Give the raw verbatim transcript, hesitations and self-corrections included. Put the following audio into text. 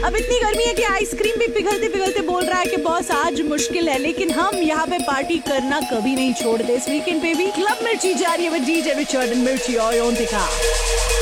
अब इतनी गर्मी है कि आइसक्रीम भी पिघलते पिघलते बोल रहा है कि बॉस आज मुश्किल है, लेकिन हम यहाँ पे पार्टी करना कभी नहीं छोड़ते। इस वीकेंड पे भी क्लब मिर्ची जा रही है विद डीजे रिचर्ड एंड मिर्ची और दिखा।